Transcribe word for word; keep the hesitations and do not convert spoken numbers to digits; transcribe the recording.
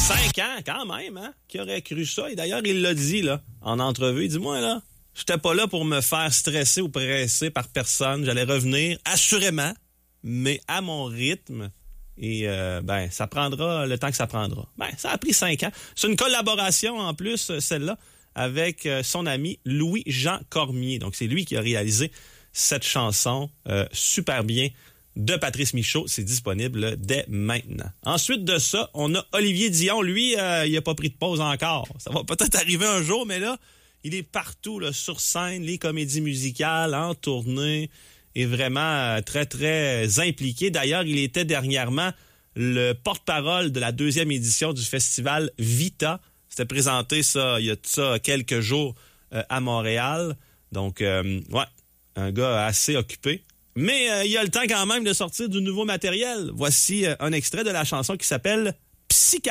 Cinq ans, quand même, hein? Qui aurait cru ça? Et d'ailleurs, il l'a dit, là, en entrevue. Il dit, moi, là, j'étais pas là pour me faire stresser ou presser par personne. J'allais revenir, assurément, mais à mon rythme. Et, euh, ben, ça prendra le temps que ça prendra. Ben, ça a pris cinq ans. C'est une collaboration, en plus, celle-là, avec son ami Louis-Jean Cormier. Donc, c'est lui qui a réalisé cette chanson euh, super bien de Patrice Michaud. C'est disponible dès maintenant. Ensuite de ça, on a Olivier Dion. Lui, euh, il n'a pas pris de pause encore. Ça va peut-être arriver un jour, mais là, il est partout, là, sur scène, les comédies musicales, en tournée, est vraiment euh, très, très impliqué. D'ailleurs, il était dernièrement le porte-parole de la deuxième édition du festival Vita. C'était présenté, ça, il y a ça quelques jours euh, à Montréal. Donc, euh, ouais, un gars assez occupé. Mais euh, il y a le temps quand même de sortir du nouveau matériel. Voici euh, un extrait de la chanson qui s'appelle Psycha.